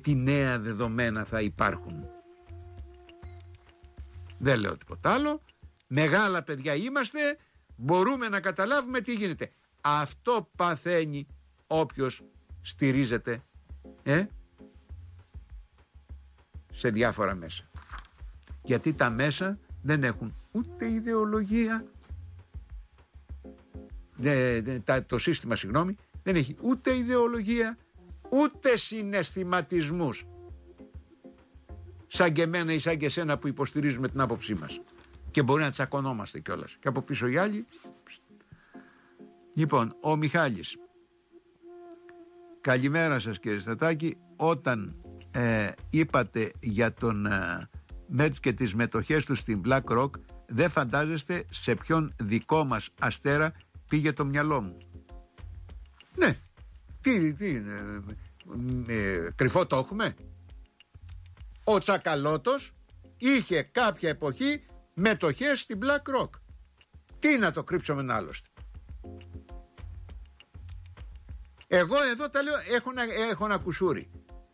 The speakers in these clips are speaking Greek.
τι νέα δεδομένα θα υπάρχουν. Δεν λέω τίποτα άλλο. Μεγάλα παιδιά είμαστε, μπορούμε να καταλάβουμε τι γίνεται. Αυτό παθαίνει όποιος στηρίζεται σε διάφορα μέσα. Γιατί τα μέσα δεν έχουν ούτε ιδεολογία, το σύστημα δεν έχει ούτε ιδεολογία ούτε συναισθηματισμούς, σαν και εμένα ή σαν και εσένα που υποστηρίζουμε την άποψή μας και μπορεί να τσακωνόμαστε κιόλας και από πίσω οι άλλοι. Λοιπόν, ο Μιχάλης: καλημέρα σας κύριε Στρατάκη. Όταν είπατε για τον Μέτς και τις μετοχές του στην BlackRock, δεν φαντάζεστε σε ποιον δικό μας αστέρα πήγε το μυαλό μου. Ναι, κρυφό το έχουμε. Ο Τσακαλώτος είχε κάποια εποχή μετοχές στην BlackRock. Τι να το κρύψουμε άλλωστε. Εγώ εδώ τα λέω, έχω ένα κουσούρι.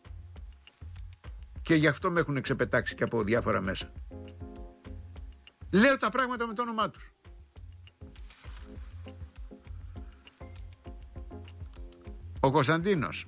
Και γι' αυτό με έχουν ξεπετάξει και από διάφορα μέσα. Λέω τα πράγματα με το όνομά τους. Ο Κωνσταντίνος: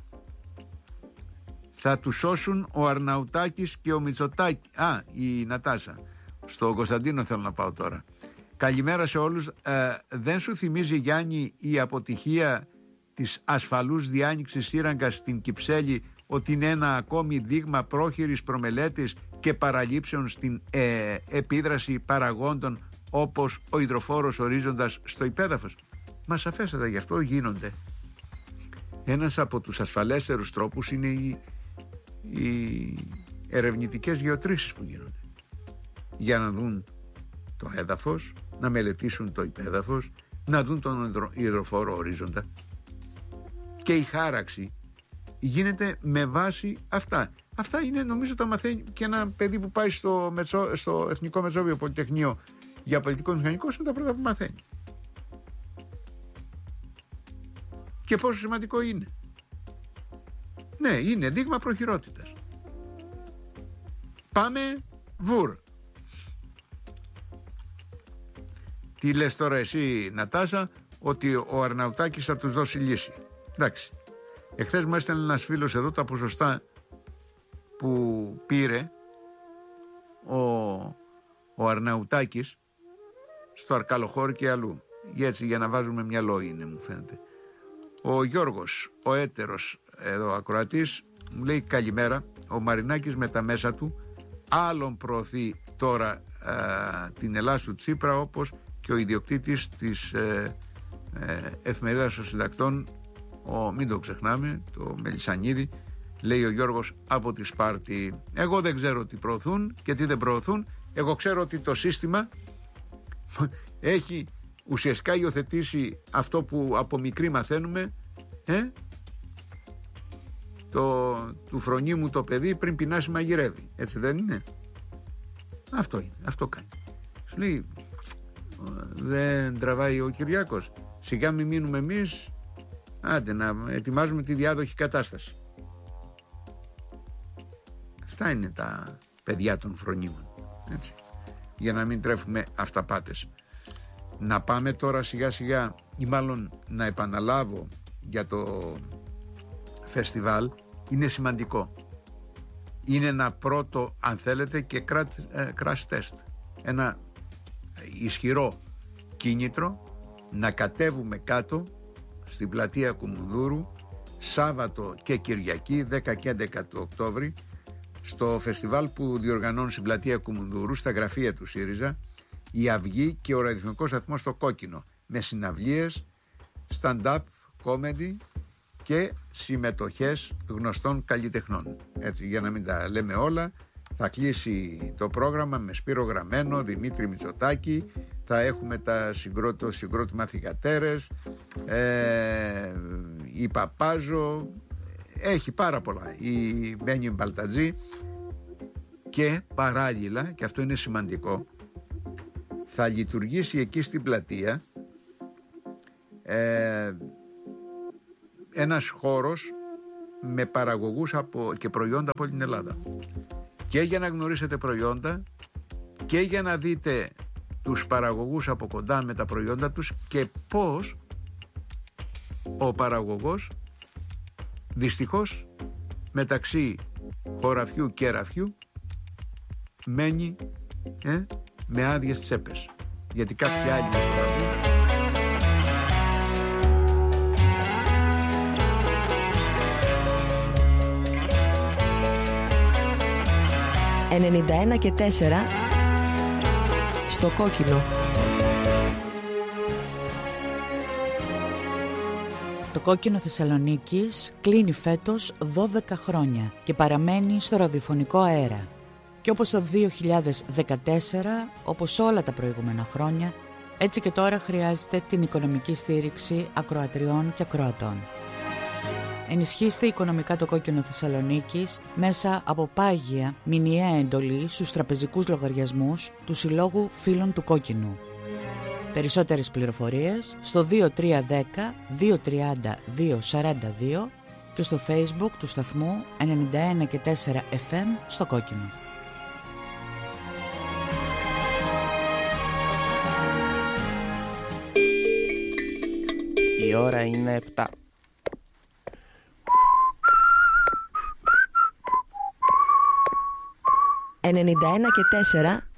θα του σώσουν ο Αρναουτάκης και ο Μητσοτάκης. Η Νατάσα. Στο Κωνσταντίνο θέλω να πάω τώρα. Καλημέρα σε όλους. Δεν σου θυμίζει, Γιάννη, η αποτυχία της ασφαλούς διάνοιξης σύραγγας στην Κυψέλη ότι είναι ένα ακόμη δείγμα πρόχειρης προμελέτης και παραλήψεων στην επίδραση παραγόντων όπως ο υδροφόρος ορίζοντας στο υπέδαφος? Μα σαφέστατα γι' αυτό γίνονται. Ένας από τους ασφαλέστερους τρόπους είναι οι ερευνητικές γεωτρήσεις που γίνονται για να δουν το έδαφος, να μελετήσουν το υπέδαφος, να δουν τον υδροφόρο ορίζοντα. Και η χάραξη γίνεται με βάση αυτά. Αυτά είναι, νομίζω, τα μαθαίνει και ένα παιδί που πάει στο Εθνικό Μετσόβιο Πολυτεχνείο για πολιτικό μηχανικό, είναι τα πρώτα που μαθαίνει. Και πόσο σημαντικό είναι. Ναι, είναι δείγμα προχειρότητας. Πάμε βουρ. Τι λες τώρα εσύ, Νατάσα, ότι ο Αρναουτάκης θα τους δώσει λύση? Εντάξει. Εχθές μου έστελνε ένας φίλος εδώ τα ποσοστά που πήρε ο Αρναουτάκης στο Αρκαλοχώρι και αλλού. Έτσι, για να βάζουμε μυαλό είναι, μου φαίνεται. Ο Γιώργος, ο έτερος εδώ ακροατής, μου λέει καλημέρα. Ο Μαρινάκης με τα μέσα του άλλον προωθεί τώρα την Ελλάς του Τσίπρα, όπως και ο ιδιοκτήτης της εφημερίδας των συντακτών, μην το ξεχνάμε, το Μελισσανίδη, λέει ο Γιώργος από τη Σπάρτη. Εγώ δεν ξέρω τι προωθούν και τι δεν προωθούν. Εγώ ξέρω ότι το σύστημα έχει ουσιαστικά υιοθετήσει αυτό που από μικρή μαθαίνουμε, του φρονίμου το παιδί πριν πεινάσει μαγειρεύει. Έτσι δεν είναι? Αυτό είναι, αυτό κάνει. Σου λέει, δεν τραβάει ο Κυριάκος, σιγά μην μείνουμε εμείς, άντε να ετοιμάζουμε τη διάδοχη κατάσταση. Αυτά είναι τα παιδιά των φρονίμων, έτσι, για να μην τρέφουμε αυταπάτες. Να πάμε τώρα σιγά σιγά, ή μάλλον να επαναλάβω για το φεστιβάλ. Είναι σημαντικό. Είναι ένα πρώτο, αν θέλετε, και crash test. Ένα ισχυρό κίνητρο να κατέβουμε κάτω στην πλατεία Κουμουνδούρου Σάββατο και Κυριακή 10 και 11 του Οκτώβρη, στο φεστιβάλ που διοργανώνουν στην πλατεία Κουμουνδούρου, στα γραφεία του ΣΥΡΙΖΑ, η Αυγή και ο ραδιοφωνικός σταθμός στο Κόκκινο, με συναυλίες, stand-up, comedy και συμμετοχές γνωστών καλλιτεχνών. Έτσι, για να μην τα λέμε όλα, θα κλείσει το πρόγραμμα με Σπύρο Γραμμένο, Δημήτρη Μητσοτάκη, θα έχουμε το συγκρότημα Θυγατέρες, η Παπάζο, έχει πάρα πολλά, η Μπένι Μπαλτατζή, και παράλληλα, και αυτό είναι σημαντικό, θα λειτουργήσει εκεί στην πλατεία ένας χώρος με παραγωγούς και προϊόντα από την Ελλάδα. Και για να γνωρίσετε προϊόντα και για να δείτε τους παραγωγούς από κοντά με τα προϊόντα τους και πώς ο παραγωγός δυστυχώς μεταξύ χωραφιού και ραφιού μένει με άδειες τσέπες, γιατί κάποιοι άλλοι μεσολαβούν. «91 και 4» στο κόκκινο. Το Κόκκινο Θεσσαλονίκης κλείνει φέτος 12 χρόνια και παραμένει στο ραδιοφωνικό αέρα. Και όπως το 2014, όπως όλα τα προηγούμενα χρόνια, έτσι και τώρα χρειάζεται την οικονομική στήριξη ακροατριών και ακροατών. Ενισχύστε οικονομικά το Κόκκινο Θεσσαλονίκης μέσα από πάγια μηνιαία εντολή στους τραπεζικούς λογαριασμούς του Συλλόγου Φίλων του Κόκκινου. Περισσότερες πληροφορίες στο 2310 230 242 και στο Facebook του σταθμού 91 και 4 FM στο Κόκκινο. Η ώρα είναι 7. «91 και 4»